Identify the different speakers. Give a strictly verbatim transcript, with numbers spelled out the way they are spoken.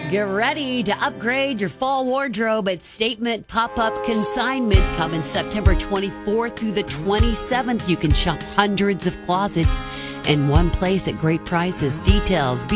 Speaker 1: Get ready to upgrade your fall wardrobe at Statement Pop-Up Consignment coming September twenty-fourth through the twenty-seventh. You can shop hundreds of closets in one place at great prices. Details